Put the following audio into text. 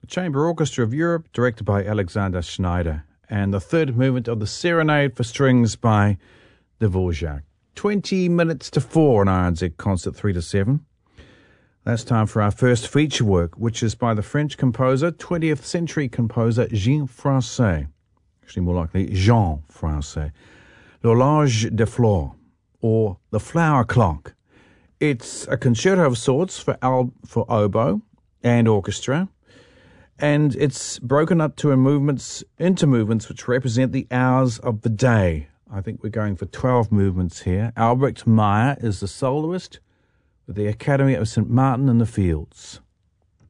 The Chamber Orchestra of Europe, directed by Alexander Schneider, and the third movement of the Serenade for Strings by Dvorak. 20 minutes to 4 on RNZ Concert 3 to 7. That's time for our first feature work, which is by the French composer, 20th century composer Jean Francais. Actually, more likely, Jean Francais. L'Horloge des Fleurs, or The Flower Clock. It's a concerto of sorts for oboe and orchestra, and it's broken up into movements which represent the hours of the day. I think we're going for 12 movements here. Albrecht Meyer is the soloist with the Academy of St. Martin in the Fields.